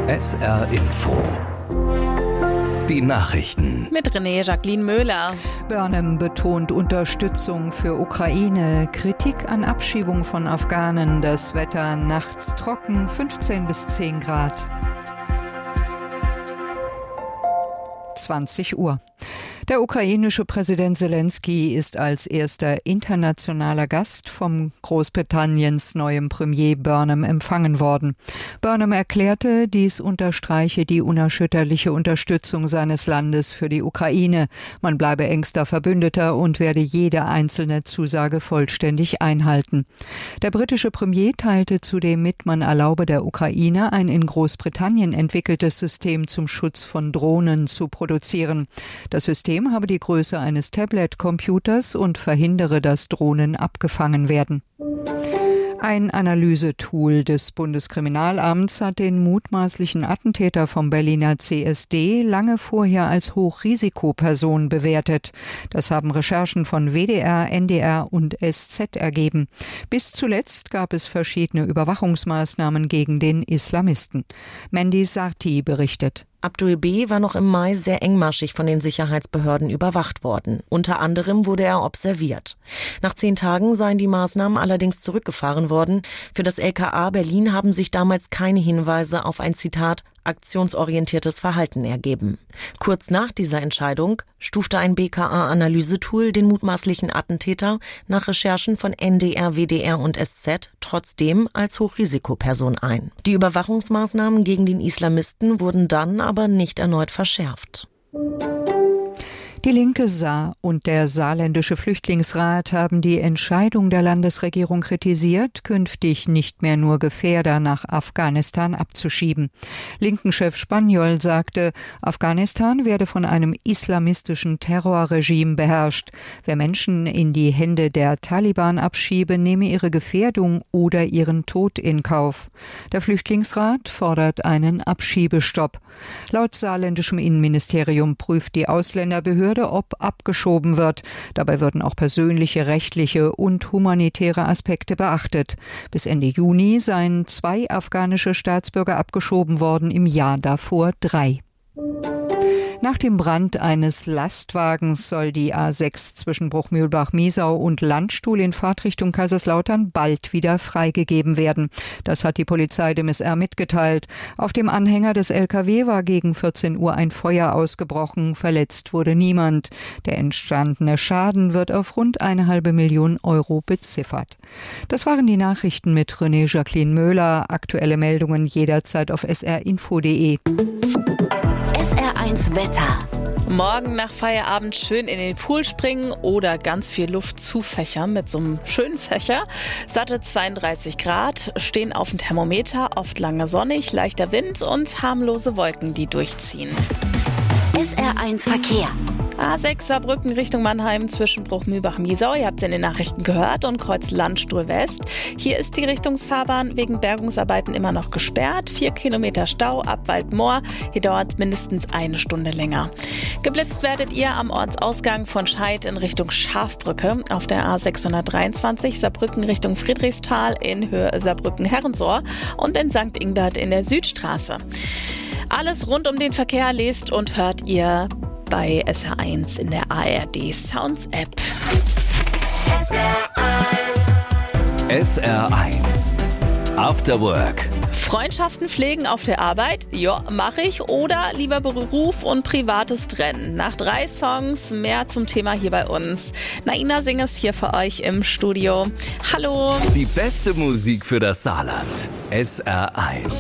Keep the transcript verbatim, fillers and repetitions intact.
S R Info. Die Nachrichten. Mit René Jacqueline Möhler. Burnham betont Unterstützung für Ukraine. Kritik an Abschiebung von Afghanen. Das Wetter nachts trocken, fünfzehn bis zehn Grad. zwanzig Uhr. Der ukrainische Präsident Selenskyj ist als erster internationaler Gast vom Großbritanniens neuem Premier Burnham empfangen worden. Burnham erklärte, dies unterstreiche die unerschütterliche Unterstützung seines Landes für die Ukraine. Man bleibe engster Verbündeter und werde jede einzelne Zusage vollständig einhalten. Der britische Premier teilte zudem mit, man erlaube der Ukraine, ein in Großbritannien entwickeltes System zum Schutz von Drohnen zu produzieren. Das System habe die Größe eines Tablet-Computers und verhindere, dass Drohnen abgefangen werden. Ein Analysetool des Bundeskriminalamts hat den mutmaßlichen Attentäter vom Berliner C S D lange vorher als Hochrisikoperson bewertet. Das haben Recherchen von W D R, N D R und S Z ergeben. Bis zuletzt gab es verschiedene Überwachungsmaßnahmen gegen den Islamisten. Mandy Sarti berichtet. Abdul B. war noch im Mai sehr engmaschig von den Sicherheitsbehörden überwacht worden. Unter anderem wurde er observiert. Nach zehn Tagen seien die Maßnahmen allerdings zurückgefahren worden. Für das L K A Berlin haben sich damals keine Hinweise auf ein, Zitat, aktionsorientiertes Verhalten ergeben. Kurz nach dieser Entscheidung stufte ein B K A-Analysetool den mutmaßlichen Attentäter nach Recherchen von N D R, W D R und S Z trotzdem als Hochrisikoperson ein. Die Überwachungsmaßnahmen gegen den Islamisten wurden dann aber nicht erneut verschärft. Die Linke Saar und der Saarländische Flüchtlingsrat haben die Entscheidung der Landesregierung kritisiert, künftig nicht mehr nur Gefährder nach Afghanistan abzuschieben. Linken-Chef Spaniol sagte, Afghanistan werde von einem islamistischen Terrorregime beherrscht. Wer Menschen in die Hände der Taliban abschiebe, nehme ihre Gefährdung oder ihren Tod in Kauf. Der Flüchtlingsrat fordert einen Abschiebestopp. Laut saarländischem Innenministerium prüft die Ausländerbehörde, ob abgeschoben wird. Dabei würden auch persönliche, rechtliche und humanitäre Aspekte beachtet. Bis Ende Juni seien zwei afghanische Staatsbürger abgeschoben worden, im Jahr davor drei. Nach dem Brand eines Lastwagens soll die A sechs zwischen Bruchmühlbach-Miesau und Landstuhl in Fahrtrichtung Kaiserslautern bald wieder freigegeben werden. Das hat die Polizei dem S R mitgeteilt. Auf dem Anhänger des L K W war gegen vierzehn Uhr ein Feuer ausgebrochen. Verletzt wurde niemand. Der entstandene Schaden wird auf rund eine halbe Million Euro beziffert. Das waren die Nachrichten mit René Jacqueline Möhler. Aktuelle Meldungen jederzeit auf s r info punkt d e. S R eins Wetter. Morgen nach Feierabend schön in den Pool springen oder ganz viel Luft zufächern mit so einem schönen Fächer. Satte zweiunddreißig Grad, stehen auf dem Thermometer, oft lange sonnig, leichter Wind und harmlose Wolken, die durchziehen. S R eins Verkehr. A sechs Saarbrücken Richtung Mannheim zwischen Bruchmühlbach-Miesau, ihr habt es in den Nachrichten gehört, und Kreuz Landstuhl West. Hier ist die Richtungsfahrbahn wegen Bergungsarbeiten immer noch gesperrt. Vier Kilometer Stau ab Waldmoor. Hier dauert es mindestens eine Stunde länger. Geblitzt werdet ihr am Ortsausgang von Scheid in Richtung Schafbrücke auf der A sechshundertdreiundzwanzig Saarbrücken Richtung Friedrichsthal in Höhe Saarbrücken-Herrensohr und in Sankt Ingbert in der Südstraße. Alles rund um den Verkehr lest und hört ihr bei S R eins in der A R D Sounds App. S R eins. S R eins. After Work. Freundschaften pflegen auf der Arbeit? Ja, mache ich. Oder lieber Beruf und Privates trennen? Nach drei Songs mehr zum Thema hier bei uns. Naina Singh ist hier für euch im Studio. Hallo. Die beste Musik für das Saarland. S R eins.